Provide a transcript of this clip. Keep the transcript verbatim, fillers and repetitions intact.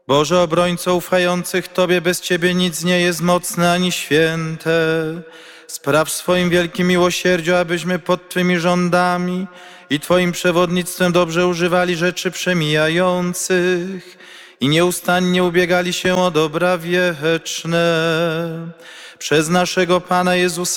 Boże obrońco ufających Tobie, bez Ciebie nic nie jest mocne ani święte. Spraw w swoim wielkim miłosierdziu, abyśmy pod Twymi rządami i Twoim przewodnictwem dobrze używali rzeczy przemijających i nieustannie ubiegali się o dobra wieczne. Przez naszego Pana Jezusa